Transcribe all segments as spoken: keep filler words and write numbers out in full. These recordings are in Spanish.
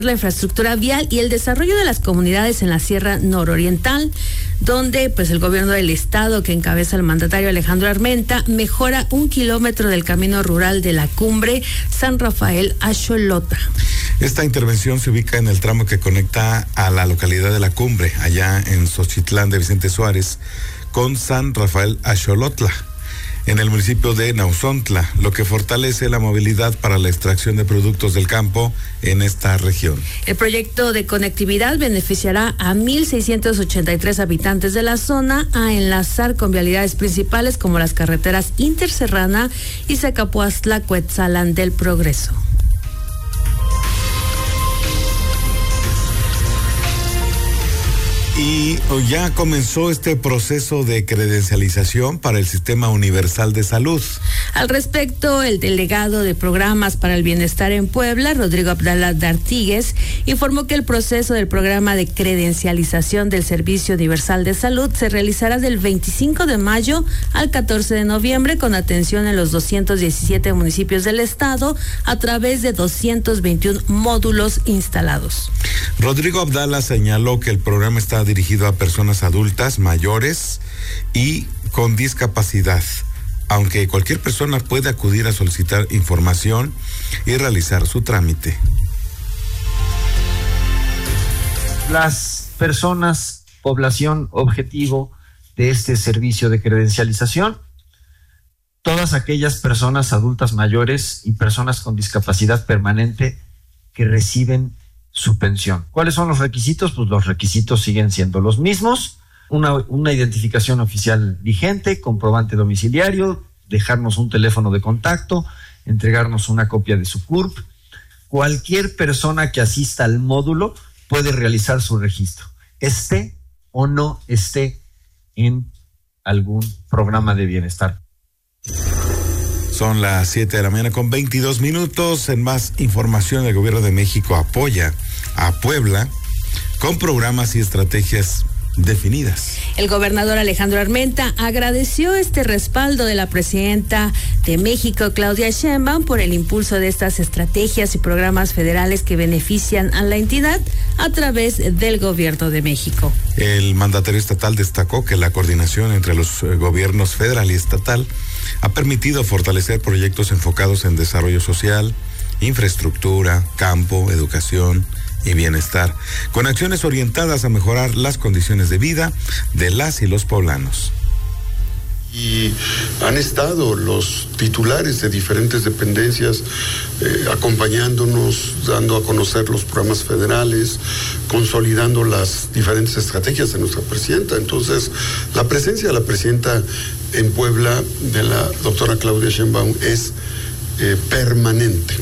la infraestructura vial y el desarrollo de las comunidades en la Sierra Nororiental, donde pues el gobierno del estado que encabeza el mandatario Alejandro Armenta mejora un kilómetro del camino rural de la cumbre San Rafael a Xolotla. Esta intervención se ubica en el tramo que conecta a la localidad de la cumbre, allá en Xochitlán de Vicente Suárez, con San Rafael a Xolotla, en el municipio de Nauzontla, lo que fortalece la movilidad para la extracción de productos del campo en esta región. El proyecto de conectividad beneficiará a mil seiscientos ochenta y tres habitantes de la zona a enlazar con vialidades principales como las carreteras Interserrana y Zacapuastla-Cuetzalan del Progreso. Y ya comenzó este proceso de credencialización para el Sistema Universal de Salud. Al respecto, el delegado de Programas para el Bienestar en Puebla, Rodrigo Abdala D'Artigues, informó que el proceso del programa de credencialización del Servicio Universal de Salud se realizará del veinticinco de mayo al catorce de noviembre con atención en los doscientos diecisiete municipios del estado a través de doscientos veintiún módulos instalados. Rodrigo Abdala señaló que el programa está dirigido a personas adultas, mayores y con discapacidad, aunque cualquier persona puede acudir a solicitar información y realizar su trámite. Las personas, población objetivo de este servicio de credencialización, todas aquellas personas adultas mayores y personas con discapacidad permanente que reciben su pensión. ¿Cuáles son los requisitos? Pues los requisitos siguen siendo los mismos. Una, una identificación oficial vigente, comprobante domiciliario, dejarnos un teléfono de contacto, entregarnos una copia de su C U R P. Cualquier persona que asista al módulo puede realizar su registro, esté o no esté en algún programa de bienestar. Son las siete de la mañana con veintidós minutos. En más información, el Gobierno de México apoya a Puebla con programas y estrategias definidas. El gobernador Alejandro Armenta agradeció este respaldo de la presidenta de México, Claudia Sheinbaum, por el impulso de estas estrategias y programas federales que benefician a la entidad a través del gobierno de México. El mandatario estatal destacó que la coordinación entre los gobiernos federal y estatal ha permitido fortalecer proyectos enfocados en desarrollo social, infraestructura, campo, educación y bienestar, con acciones orientadas a mejorar las condiciones de vida de las y los poblanos. Y han estado los titulares de diferentes dependencias eh, acompañándonos, dando a conocer los programas federales, consolidando las diferentes estrategias de nuestra presidenta. Entonces, la presencia de la presidenta en Puebla, de la doctora Claudia Sheinbaum, es eh, permanente.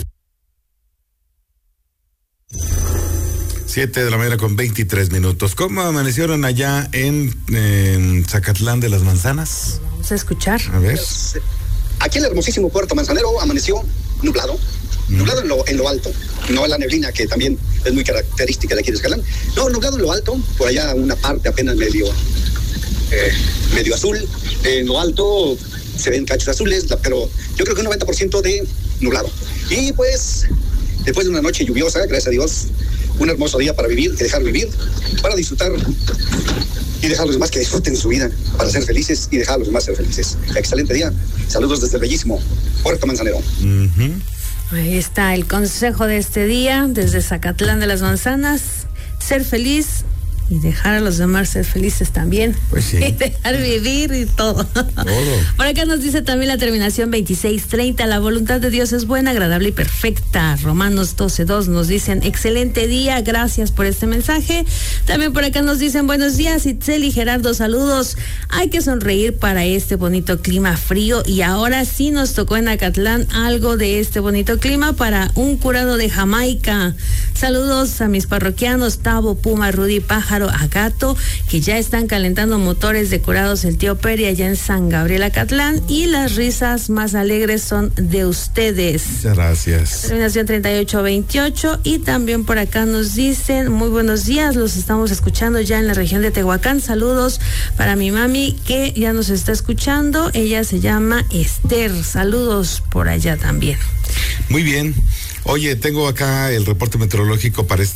Siete de la mañana con veintitrés minutos. ¿Cómo amanecieron allá en, en Zacatlán de las Manzanas? Vamos a escuchar. A ver. Aquí en el hermosísimo Puerto Manzanero amaneció nublado, mm. nublado en lo, en lo alto, no en la neblina que también es muy característica de aquí de Zacatlán. No, nublado en lo alto, por allá una parte apenas medio, eh, medio azul. En lo alto se ven cachos azules, pero yo creo que un noventa por ciento de nublado. Y pues, después de una noche lluviosa, gracias a Dios, un hermoso día para vivir y dejar vivir, para disfrutar y dejar a los demás que disfruten su vida, para ser felices y dejar a los demás ser felices. Excelente día. Saludos desde el bellísimo Puerto Manzanero. Uh-huh. Ahí está el consejo de este día, desde Zacatlán de las Manzanas: ser feliz y dejar a los demás ser felices también. Pues sí. Y dejar vivir y todo. Todo. Por acá nos dice también la terminación veintiséis treinta, la voluntad de Dios es buena, agradable y perfecta. Romanos doce dos nos dicen, excelente día, gracias por este mensaje. También por acá nos dicen, buenos días, Itzel y Gerardo, saludos. Hay que sonreír para este bonito clima frío, y ahora sí nos tocó en Acatlán algo de este bonito clima para un curado de Jamaica. Saludos a mis parroquianos Tavo, Puma, Rudy, Pájaro, Agato, que ya están calentando motores de curados el tío Peri allá en San Gabriel Acatlán, y las risas más alegres son de ustedes. Muchas gracias. Terminación treinta y ocho veintiocho, y también por acá nos dicen, muy buenos días, los estamos escuchando ya en la región de Tehuacán. Saludos para mi mami que ya nos está escuchando, ella se llama Esther, saludos por allá también. Muy bien. Oye, tengo acá el reporte meteorológico para esta